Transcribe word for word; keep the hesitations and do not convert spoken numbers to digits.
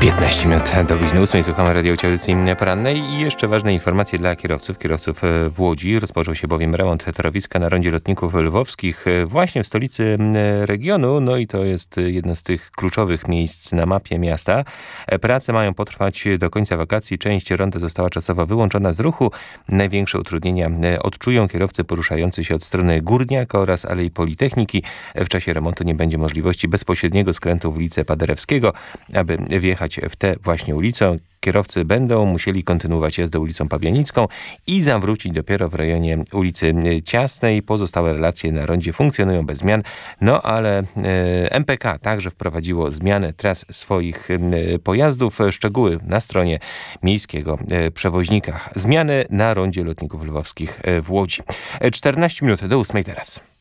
piętnaście minut do godziny ósmej. Słuchamy radiowej audycji porannej i jeszcze ważne informacje dla kierowców. Kierowców w Łodzi. Rozpoczął się bowiem remont torowiska na rondzie lotników lwowskich właśnie w stolicy regionu. No i to jest jedno z tych kluczowych miejsc na mapie miasta. Prace mają potrwać do końca wakacji. Część ronda została czasowo wyłączona z ruchu. Największe utrudnienia odczują kierowcy poruszający się od strony Górniaka oraz Alei Politechniki. W czasie remontu nie będzie możliwości bezpośredniego skrętu w ulicę Paderewskiego. Aby wjechać w tę właśnie ulicę, kierowcy będą musieli kontynuować jazdę ulicą Pabianicką i zawrócić dopiero w rejonie ulicy Ciasnej. Pozostałe relacje na rondzie funkcjonują bez zmian, no ale e, M P K także wprowadziło zmianę tras swoich e, pojazdów. Szczegóły na stronie miejskiego e, przewoźnika. Zmiany na rondzie lotników lwowskich e, w Łodzi. czternaście minut do ósmej teraz.